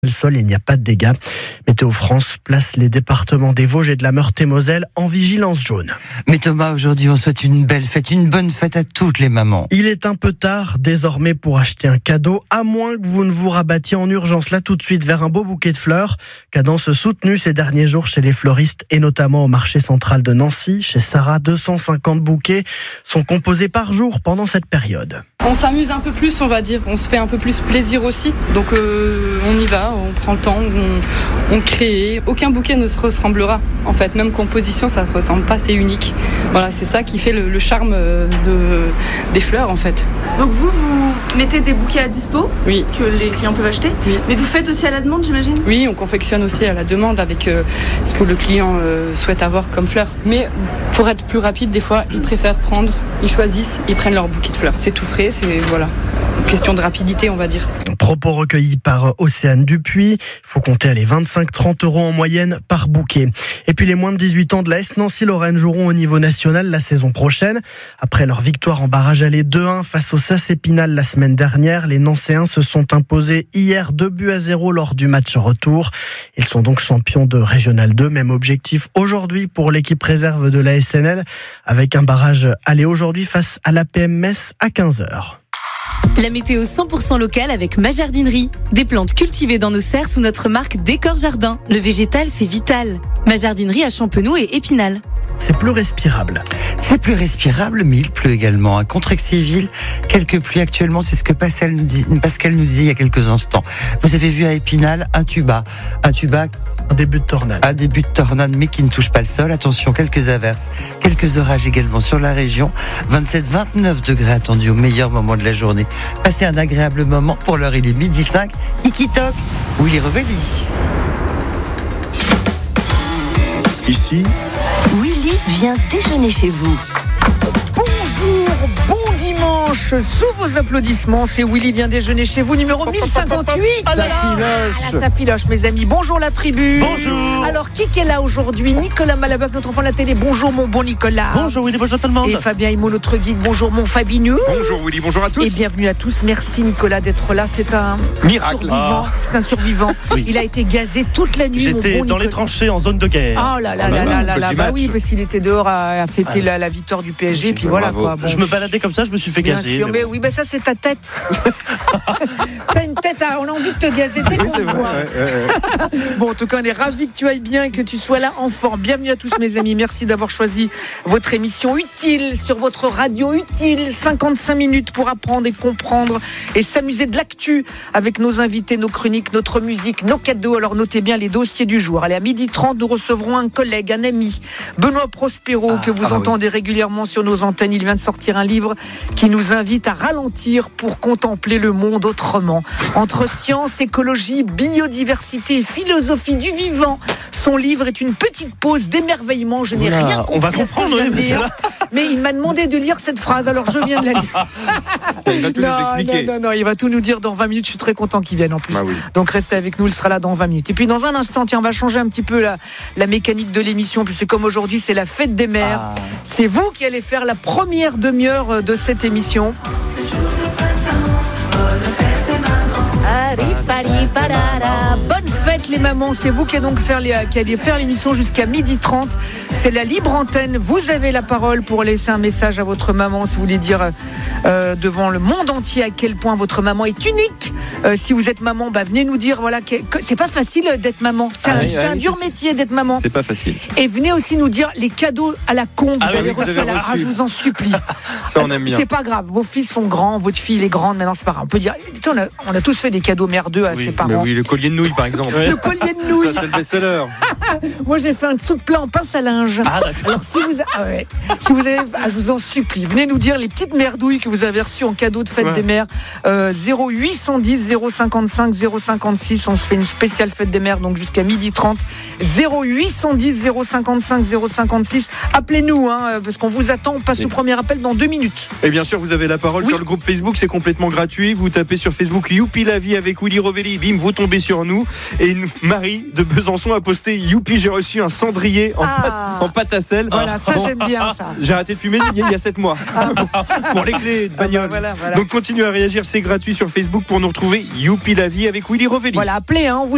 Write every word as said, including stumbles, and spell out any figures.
le sol, il n'y a pas de dégâts. Météo France place les départements des Vosges et de la Meurthe-et-Moselle en vigilance jaune. Mais Thomas, aujourd'hui on souhaite une belle fête, une bonne fête à toutes les mamans. Il est un peu tard désormais pour acheter un cadeau, à moins que vous ne vous rabattiez en urgence là tout de suite vers un beau bouquet de fleurs. Cadence soutenue ces derniers jours chez les fleuristes et notamment au marché central de Nancy. Chez Sarah, deux cent cinquante bouquets sont composés par jour pendant cette période. On s'amuse un peu plus, on va dire, on se fait un peu plus plaisir aussi, donc euh, on y va, on prend le temps, on, on crée. Aucun bouquet ne se ressemblera, en fait, même composition, ça ne se ressemble pas, c'est unique. Voilà, c'est ça qui fait le, le charme de, des fleurs, en fait. Donc vous, vous mettez des bouquets à dispo, oui, que les clients peuvent acheter, oui. Mais vous faites aussi à la demande, j'imagine ? Oui, on confectionne aussi à la demande avec euh, ce que le client euh, souhaite avoir comme fleurs. Mais pour être plus rapide, des fois, ils préfèrent prendre, ils choisissent, ils prennent leur bouquet de fleurs. C'est tout frais. C'est voilà, question de rapidité, on va dire. Propos recueillis par Océane Dupuis. Il faut compter les vingt-cinq à trente euros en moyenne par bouquet. Et puis les moins de dix-huit ans de l'A S Nancy-Lorraine joueront au niveau national la saison prochaine. Après leur victoire en barrage aller deux un face au S A C Épinal la semaine dernière, les Nancéens se sont imposés hier deux buts à zéro lors du match retour. Ils sont donc champions de Régional deux. Même objectif aujourd'hui pour l'équipe réserve de l'A S N L avec un barrage aller aujourd'hui face à l'A P M Metz à quinze heures. La météo cent pour cent locale avec Ma Jardinerie. Des plantes cultivées dans nos serres sous notre marque Décor Jardin. Le végétal, c'est vital. Ma Jardinerie à Champenoux et Épinal. C'est plus respirable. C'est plus respirable, mais il pleut également. À Contrexéville, quelques pluies actuellement, c'est ce que Pascal nous, dit, Pascal nous disait il y a quelques instants. Vous avez vu à Épinal un tuba. Un tuba. Un début de tornade. Un début de tornade, mais qui ne touche pas le sol. Attention, quelques averses, quelques orages également sur la région. vingt-sept à vingt-neuf degrés attendus au meilleur moment de la journée. Passez un agréable moment. Pour l'heure, il est midi cinq. Kiki-toc, Willy Revelli. Ici, Willy vient déjeuner chez vous. Bonjour, bon dimanche. Sous vos applaudissements, c'est Willy vient déjeuner chez vous, numéro mille cinquante-huit. Ça Ah là là, filoche. ah là, ça filoche, mes amis. Bonjour la tribu. Bonjour. Alors, qui est là aujourd'hui ? Nicolas Malabeuf, notre enfant de la télé. Bonjour, mon bon Nicolas. bonjour Willy, bonjour tout le monde. Et Fabien Himo, notre geek. Bonjour, mon Fabinou. Bonjour Willy, bonjour à tous. Et bienvenue à tous. Merci Nicolas d'être là. C'est un Miracle. survivant. Ah. C'est un survivant. Oui. Il a été gazé toute la nuit. J'étais mon bon dans les Nicolas. tranchées en zone de guerre. Oh là là Ah là bah là oui, là cause là. du Bah match. oui, parce qu'il était dehors à, à fêter Ah. la, la victoire du P S G. Puis voilà Bravo. quoi. Bon, je me baladais comme ça, je me suis fait Bien gazer. sûr, mais, mais oui, bah ça c'est ta tête. T'as une tête, à... on a envie de te gazer dès qu'on te voit. Bon, en tout cas, on est ravis que tu ailles bien et que tu sois là en forme. Bienvenue à tous mes amis, merci d'avoir choisi votre émission utile sur votre radio utile. cinquante-cinq minutes pour apprendre et comprendre et s'amuser de l'actu avec nos invités, nos chroniques, notre musique, nos cadeaux. Alors notez bien les dossiers du jour. Allez, à midi trente, nous recevrons un collègue, un ami, Benoît Prospero, Ah, que vous ah bah entendez régulièrement sur nos antennes. Il vient de sortir un livre qui nous invite à ralentir pour contempler le monde autrement. Entre science, écologie, biodiversité et philosophie du vivant, son livre est une petite pause d'émerveillement. Je n'ai Oula, rien compris on va à ce que comprendre, je viens de oui, dire, mais il m'a demandé de lire cette phrase, alors je viens de la lire. Il va tout non, nous expliquer. non, non, non, il va tout nous dire dans vingt minutes. Je suis très content qu'il vienne en plus. Bah oui. Donc restez avec nous, il sera là dans vingt minutes. Et puis dans un instant, tiens, on va changer un petit peu la, la mécanique de l'émission, puisque comme aujourd'hui c'est la fête des mères, Ah. c'est vous qui allez faire la première demi-heure de cette émission. Bonne fête les mamans, c'est vous qui allez donc faire, les, qui allez faire l'émission jusqu'à midi trente. C'est la libre antenne, vous avez la parole pour laisser un message à votre maman si vous voulez dire euh, devant le monde entier à quel point votre maman est unique. Euh, si vous êtes maman, bah, venez nous dire voilà, que, que c'est pas facile d'être maman, c'est Ah un, oui, c'est oui, un dur c'est- métier d'être maman. C'est pas facile. Et venez aussi nous dire les cadeaux à la con que Ah vous oui, avez oui, que vous reçus avez à la- reçus. Ah, je vous en supplie. Ça, on aime bien. C'est pas grave, vos fils sont grands, votre fille est grande, maintenant c'est pas grave. On peut dire, tu sais, on a, on a tous fait des cadeaux merdeux à Oui, ses mais parents. oui, le collier de nouilles par exemple. Le collier de nouilles. Ça, c'est le best-seller. Moi j'ai fait un dessous de plat en pince à linge. Ah, d'accord. Alors si vous, ah ouais. si vous avez, ah, je vous en supplie, venez nous dire les petites merdouilles que vous avez reçues en cadeau de fête Ouais. des mères. Euh, zéro huit cent dix zéro cinquante-cinq zéro cinquante-six, on se fait une spéciale fête des mères donc jusqu'à midi trente. zéro huit cent dix zéro cinquante-cinq zéro cinquante-six. Appelez-nous hein, parce qu'on vous attend. On passe Et- le premier appel dans deux minutes. Et bien sûr, vous avez la parole Oui. sur le groupe Facebook, c'est complètement gratuit. Vous tapez sur Facebook Youpi la vie avec Willy Revelli, bim, vous tombez sur nous. Et une Marie de Besançon a posté Youpi, j'ai reçu un cendrier en, Ah. pâte, en pâte à sel. Voilà, ça Bon, j'aime bien ça. J'ai arrêté de fumer il y a, il y a sept mois pour les clés de Ah bah bagnole. voilà, voilà. Donc continuez à réagir, c'est gratuit sur Facebook pour nous retrouver Youpi la vie avec Willy Revelli. Voilà, appelez, hein, on vous